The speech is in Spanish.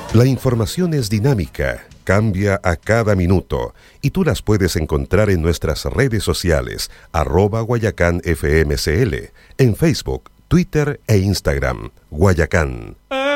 La información es dinámica, cambia a cada minuto y tú las puedes encontrar en nuestras redes sociales @GuayacánFMCL, en Facebook, Twitter e Instagram. Guayacán.